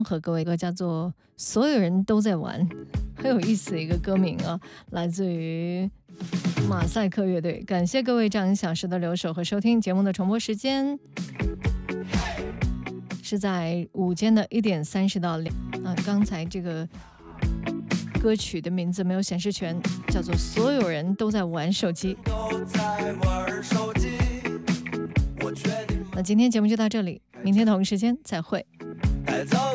和各位歌叫做所有人都在玩，很有意思的一个歌名啊，来自于马赛克乐队。感谢各位这样1小时的留守和收听。节目的重播时间是在午间的1点30到2。刚才这个歌曲的名字没有显示全，叫做所有人都在玩手机。那今天节目就到这里，明天同时间再会。